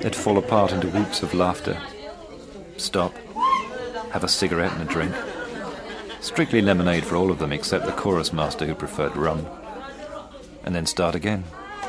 They'd fall apart into whoops of laughter. Stop. Have a cigarette and a drink. Strictly lemonade for all of them except the chorus master who preferred rum. And then start again.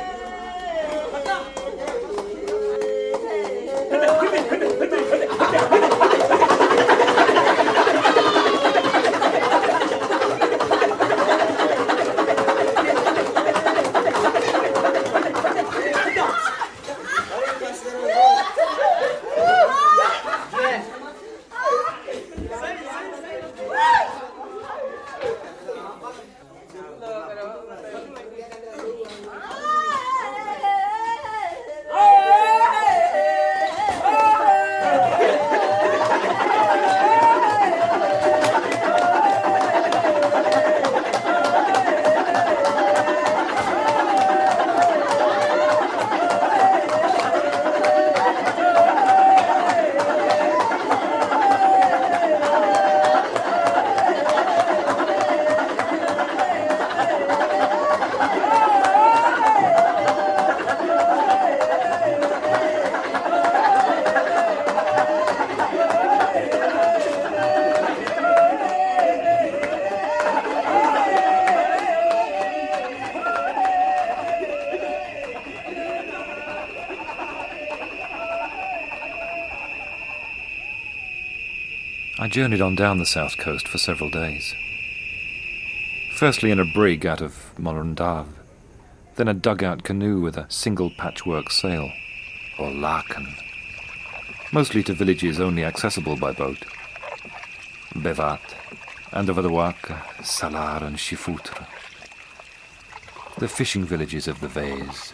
I journeyed on down the south coast for several days. Firstly in a brig out of Morundave, then a dugout canoe with a single patchwork sail, or laken, mostly to villages only accessible by boat. Bevat, and over the Wak, Salar and Chifoutre, the fishing villages of the Vase.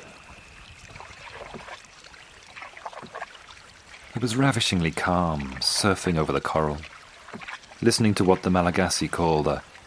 It was ravishingly calm, surfing over the coral, listening to what the Malagasy call the